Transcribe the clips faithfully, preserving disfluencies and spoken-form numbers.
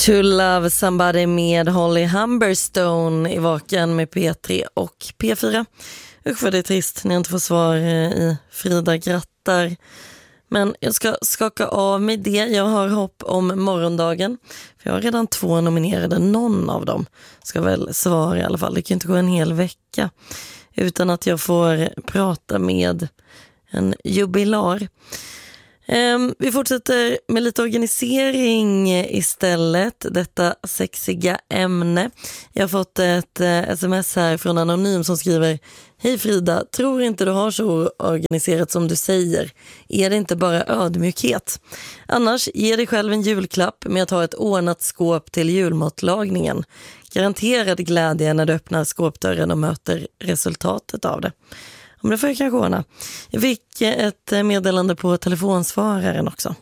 To Love Somebody med Holly Humberstone i Vaken med P tre och P fyra. Usch vad det är trist när jag inte får svar i Frida grattar. Men jag ska skaka av mig det. Jag har hopp om morgondagen. För jag har redan två nominerade. Någon av dem ska väl svara i alla fall. Det kan inte gå en hel vecka utan att jag får prata med en jubilar. Um, vi fortsätter med lite organisering istället, detta sexiga ämne. Jag har fått ett uh, sms här från Anonym som skriver: Hej Frida, tror inte du har så organiserat som du säger. Är det inte bara ödmjukhet? Annars, ge dig själv en julklapp med att ha ett ordnat skåp till julmatlagningen. Garanterad glädje när du öppnar skåpdörren och möter resultatet av det. Men det får jag kanske ordna. Jag fick ett meddelande på telefonsvararen också.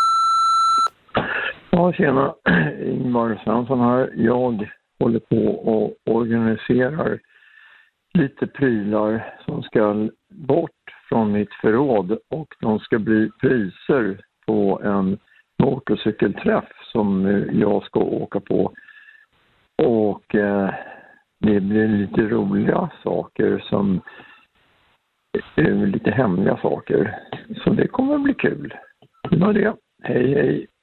Ja, tjena. Ingmar Svensson här. Jag håller på och organiserar lite prylar som ska bort från mitt förråd. Och de ska bli priser på en motorcykelträff som jag ska åka på. Och eh, det blir lite roliga saker som... lite hemliga saker. Så det kommer att bli kul. Det var det. Hej hej.